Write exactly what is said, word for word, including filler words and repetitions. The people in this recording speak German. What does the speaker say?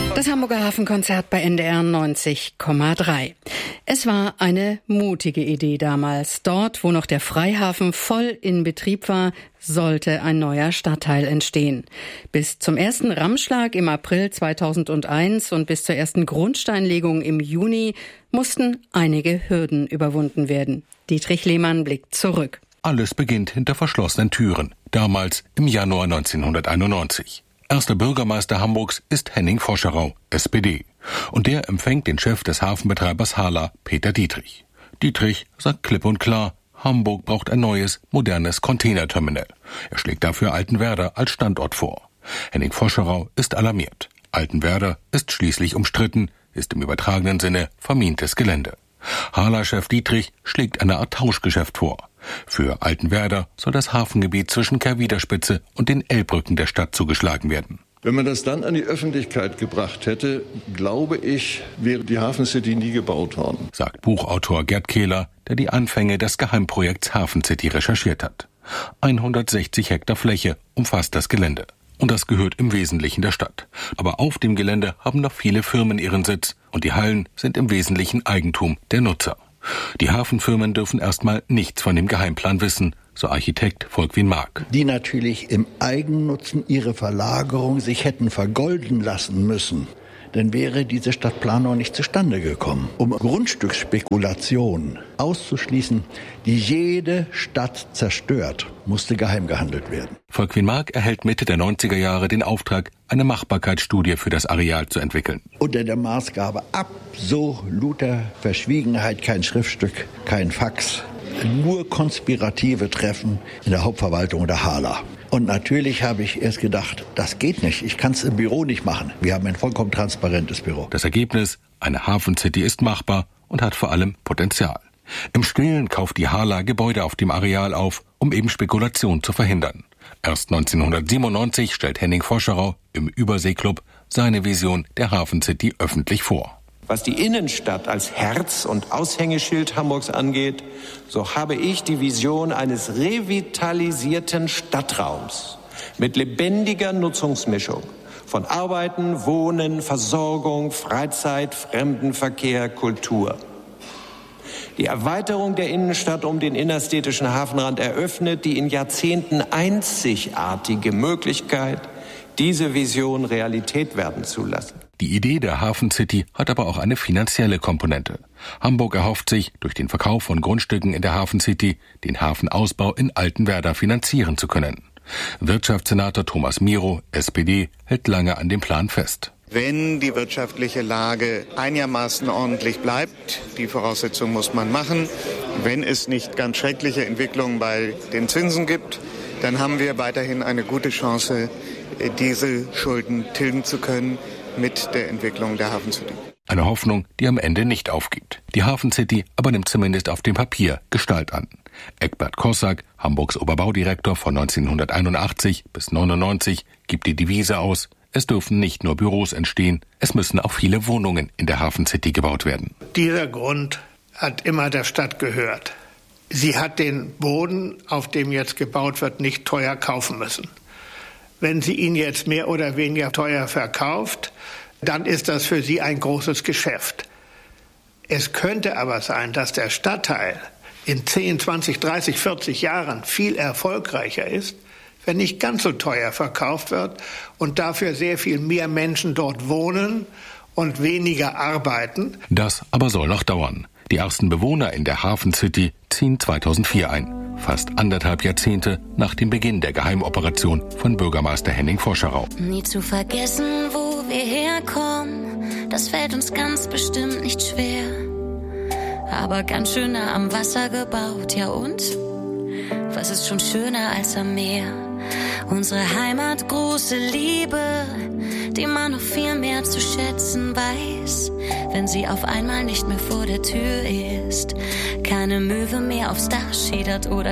Das Hamburger Hafenkonzert bei N D R neunzig Komma drei. Es war eine mutige Idee damals. Dort, wo noch der Freihafen voll in Betrieb war, sollte ein neuer Stadtteil entstehen. Bis zum ersten Rammschlag im April zweitausendeins und bis zur ersten Grundsteinlegung im Juni mussten einige Hürden überwunden werden. Dietrich Lehmann blickt zurück. Alles beginnt hinter verschlossenen Türen, damals im Januar neunzehnhunderteinundneunzig. Erster Bürgermeister Hamburgs ist Henning Voscherau, S P D. Und der empfängt den Chef des Hafenbetreibers Hala, Peter Dietrich. Dietrich sagt klipp und klar, Hamburg braucht ein neues, modernes Containerterminal. Er schlägt dafür Altenwerder als Standort vor. Henning Voscherau ist alarmiert. Altenwerder ist schließlich umstritten, ist im übertragenen Sinne vermintes Gelände. Hala-Chef Dietrich schlägt eine Art Tauschgeschäft vor. Für Altenwerder soll das Hafengebiet zwischen Kerwiderspitze und den Elbbrücken der Stadt zugeschlagen werden. Wenn man das dann an die Öffentlichkeit gebracht hätte, glaube ich, wäre die Hafen City nie gebaut worden, sagt Buchautor Gerd Kehler, der die Anfänge des Geheimprojekts Hafen City recherchiert hat. hundertsechzig Hektar Fläche umfasst das Gelände. Und das gehört im Wesentlichen der Stadt. Aber auf dem Gelände haben noch viele Firmen ihren Sitz und die Hallen sind im Wesentlichen Eigentum der Nutzer. Die Hafenfirmen dürfen erstmal nichts von dem Geheimplan wissen, so Architekt Volkwin Mark. Die natürlich im Eigennutzen ihre Verlagerung sich hätten vergolden lassen müssen. Dann wäre diese Stadtplanung nicht zustande gekommen. Um Grundstücksspekulationen auszuschließen, die jede Stadt zerstört, musste geheim gehandelt werden. Volkwin Mark erhält Mitte der neunziger Jahre den Auftrag, eine Machbarkeitsstudie für das Areal zu entwickeln. Unter der Maßgabe absoluter Verschwiegenheit, kein Schriftstück, kein Fax, nur konspirative Treffen in der Hauptverwaltung der Hala. Und natürlich habe ich erst gedacht, das geht nicht. Ich kann es im Büro nicht machen. Wir haben ein vollkommen transparentes Büro. Das Ergebnis, eine Hafencity ist machbar und hat vor allem Potenzial. Im Stillen kauft die Hala Gebäude auf dem Areal auf, um eben Spekulation zu verhindern. Erst neunzehnhundertsiebenundneunzig stellt Henning Voscherau im Überseeklub seine Vision der Hafencity öffentlich vor. Was die Innenstadt als Herz und Aushängeschild Hamburgs angeht, so habe ich die Vision eines revitalisierten Stadtraums mit lebendiger Nutzungsmischung von Arbeiten, Wohnen, Versorgung, Freizeit, Fremdenverkehr, Kultur. Die Erweiterung der Innenstadt um den innerstädtischen Hafenrand eröffnet die in Jahrzehnten einzigartige Möglichkeit, diese Vision Realität werden zu lassen. Die Idee der Hafencity hat aber auch eine finanzielle Komponente. Hamburg erhofft sich, durch den Verkauf von Grundstücken in der Hafencity den Hafenausbau in Altenwerder finanzieren zu können. Wirtschaftssenator Thomas Miro, S P D, hält lange an dem Plan fest. Wenn die wirtschaftliche Lage einigermaßen ordentlich bleibt, die Voraussetzung muss man machen, wenn es nicht ganz schreckliche Entwicklungen bei den Zinsen gibt, dann haben wir weiterhin eine gute Chance, diese Schulden tilgen zu können mit der Entwicklung der Hafencity. Eine Hoffnung, die am Ende nicht aufgibt. Die Hafencity aber nimmt zumindest auf dem Papier Gestalt an. Eckbert Kossack, Hamburgs Oberbaudirektor von neunzehnhunderteinundachtzig bis neunundneunzig, gibt die Devise aus: Es dürfen nicht nur Büros entstehen, es müssen auch viele Wohnungen in der Hafencity gebaut werden. Dieser Grund hat immer der Stadt gehört. Sie hat den Boden, auf dem jetzt gebaut wird, nicht teuer kaufen müssen. Wenn sie ihn jetzt mehr oder weniger teuer verkauft, dann ist das für sie ein großes Geschäft. Es könnte aber sein, dass der Stadtteil in zehn, zwanzig, dreißig, vierzig Jahren viel erfolgreicher ist, wenn nicht ganz so teuer verkauft wird und dafür sehr viel mehr Menschen dort wohnen und weniger arbeiten. Das aber soll noch dauern. Die ersten Bewohner in der Hafencity ziehen zweitausendvier ein. Fast anderthalb Jahrzehnte nach dem Beginn der Geheimoperation von Bürgermeister Henning Voscherau. Nie zu vergessen, wo wir herkommen, das fällt uns ganz bestimmt nicht schwer. Aber ganz schön nah am Wasser gebaut, ja und? Was ist schon schöner als am Meer? Unsere Heimat, große Liebe, die man noch viel mehr zu schätzen weiß, wenn sie auf einmal nicht mehr vor der Tür ist. Keine Möwe mehr aufs Dach schiedert oder